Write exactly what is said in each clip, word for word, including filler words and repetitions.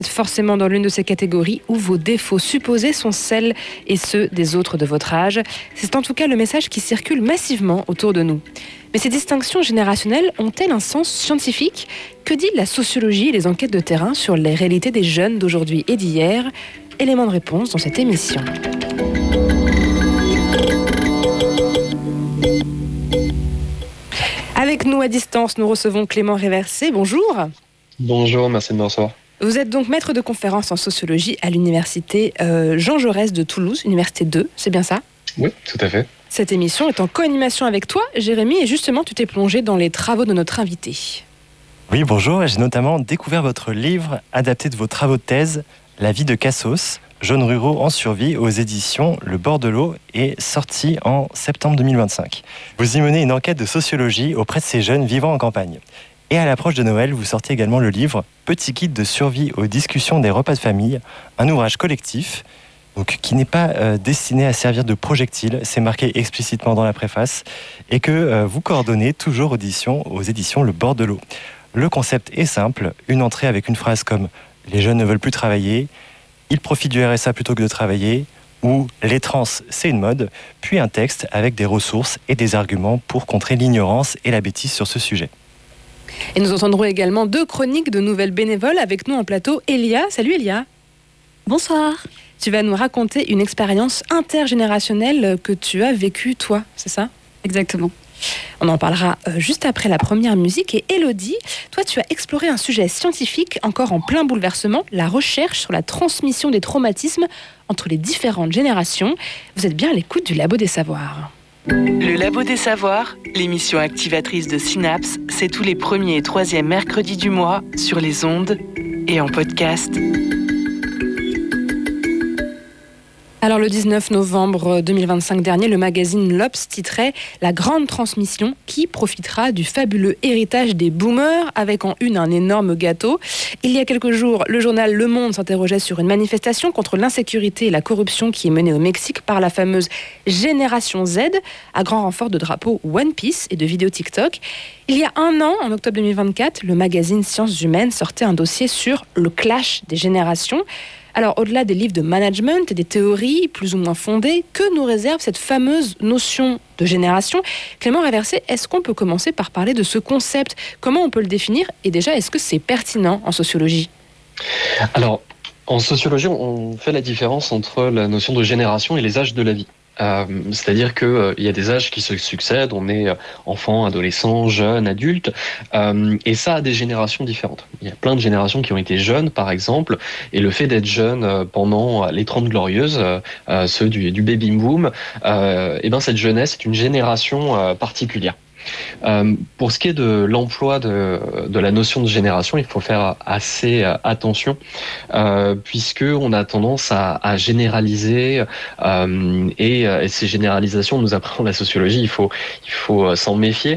Forcément dans l'une de ces catégories où vos défauts supposés sont celles et ceux des autres de votre âge. C'est en tout cas le message qui circule massivement autour de nous. Mais ces distinctions générationnelles ont-elles un sens scientifique ? Que dit la sociologie et les enquêtes de terrain sur les réalités des jeunes d'aujourd'hui et d'hier ? Élément de réponse dans cette émission. Avec nous à distance, nous recevons Clément Réversé. Bonjour. Bonjour, merci de me recevoir. Vous êtes donc maître de conférences en sociologie à l'université euh, Jean Jaurès de Toulouse, université deux, c'est bien ça ? Oui, tout à fait. Cette émission est en co-animation avec toi, Jérémy, et justement, tu t'es plongé dans les travaux de notre invité. Oui, bonjour. J'ai notamment découvert votre livre adapté de vos travaux de thèse, La vie de Cassos, jeunes ruraux en survie, aux éditions Le Bord de l'eau, et sorti en septembre deux mille vingt-cinq. Vous y menez une enquête de sociologie auprès de ces jeunes vivant en campagne. Et à l'approche de Noël, vous sortez également le livre « Petit guide de survie aux discussions des repas de famille », un ouvrage collectif donc, qui n'est pas euh, destiné à servir de projectile, c'est marqué explicitement dans la préface, et que euh, vous coordonnez toujours audition, aux éditions Le Bord de l'eau. Le concept est simple, une entrée avec une phrase comme « Les jeunes ne veulent plus travailler »,« Ils profitent du R S A plutôt que de travailler » ou « Les trans, c'est une mode », puis un texte avec des ressources et des arguments pour contrer l'ignorance et la bêtise sur ce sujet. Et nous entendrons également deux chroniques de nouvelles bénévoles avec nous en plateau. Elia, salut Elia. Bonsoir. Tu vas nous raconter une expérience intergénérationnelle que tu as vécue toi, c'est ça ? Exactement. On en parlera juste après la première musique. Et Élodie, toi tu as exploré un sujet scientifique encore en plein bouleversement, la recherche sur la transmission des traumatismes entre les différentes générations. Vous êtes bien à l'écoute du Labo des Savoirs. Le Labo des Savoirs, l'émission activatrice de Synapse, c'est tous les premiers et troisièmes mercredis du mois sur les ondes et en podcast. Alors le dix-neuf novembre deux mille vingt-cinq dernier, le magazine L'Obs titrait « La grande transmission qui profitera du fabuleux héritage des boomers » avec en une un énorme gâteau. Il y a quelques jours, le journal Le Monde s'interrogeait sur une manifestation contre l'insécurité et la corruption qui est menée au Mexique par la fameuse Génération Z, à grand renfort de drapeaux One Piece et de vidéos TikTok. Il y a un an, en octobre deux mille vingt-quatre, le magazine Sciences Humaines sortait un dossier sur le clash des générations. Alors, au-delà des livres de management et des théories plus ou moins fondées, que nous réserve cette fameuse notion de génération ? Clément Réversé, est-ce qu'on peut commencer par parler de ce concept ? Comment on peut le définir ? Et déjà, est-ce que c'est pertinent en sociologie ? Alors, en sociologie, on fait la différence entre la notion de génération et les âges de la vie. Euh, c'est-à-dire qu'il euh, y a des âges qui se succèdent, on est euh, enfant, adolescent, jeune, adulte, euh, et ça a des générations différentes. Il y a plein de générations qui ont été jeunes, par exemple, et le fait d'être jeune euh, pendant les Trente Glorieuses, euh, euh, ceux du, du baby boom, euh, et ben cette jeunesse est une génération euh, particulière. Euh, pour ce qui est de l'emploi de, de la notion de génération, il faut faire assez attention euh, puisque on a tendance à, à généraliser euh, et, et ces généralisations, nous apprend la sociologie, il faut, il faut s'en méfier.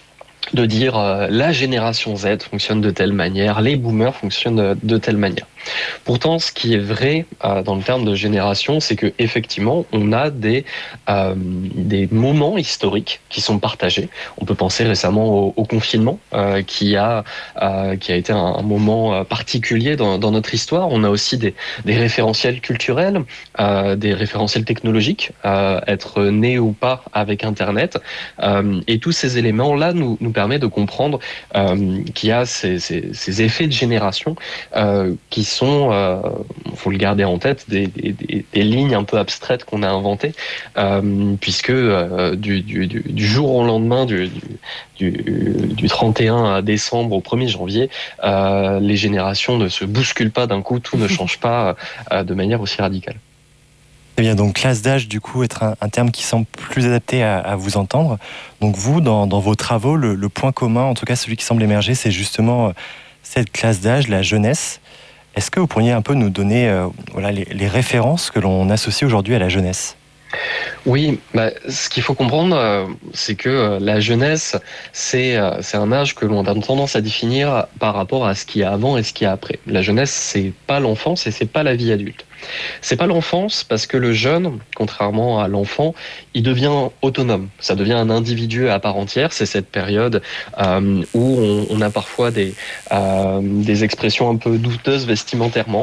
De dire euh, la génération Z fonctionne de telle manière, les boomers fonctionnent de, de telle manière. Pourtant, ce qui est vrai euh, dans le terme de génération, c'est que effectivement, on a des euh, des moments historiques qui sont partagés. On peut penser récemment au, au confinement, euh, qui a euh, qui a été un, un moment particulier dans, dans notre histoire. On a aussi des des référentiels culturels, euh, des référentiels technologiques, euh, être né ou pas avec Internet, euh, et tous ces éléments-là nous nous permet de comprendre euh, qu'il y a ces, ces, ces effets de génération euh, qui sont, euh, faut le garder en tête, des, des, des lignes un peu abstraites qu'on a inventées, euh, puisque euh, du, du, du jour au lendemain, du, du, du trente et un décembre au premier janvier, euh, les générations ne se bousculent pas d'un coup, tout ne change pas euh, de manière aussi radicale. Eh bien, donc classe d'âge, du coup, être un, un terme qui semble plus adapté à, à vous entendre. Donc vous, dans, dans vos travaux, le, le point commun, en tout cas celui qui semble émerger, c'est justement euh, cette classe d'âge, la jeunesse. Est-ce que vous pourriez un peu nous donner euh, voilà, les, les références que l'on associe aujourd'hui à la jeunesse ? Oui, bah, ce qu'il faut comprendre, euh, c'est que euh, la jeunesse, c'est euh, c'est un âge que l'on a tendance à définir par rapport à ce qu'il y a avant et ce qu'il y a après. La jeunesse, c'est pas l'enfance et c'est pas la vie adulte. C'est pas l'enfance parce que le jeune, contrairement à l'enfant, il devient autonome. Ça devient un individu à part entière. C'est cette période euh, où on, on a parfois des, euh, des expressions un peu douteuses vestimentairement.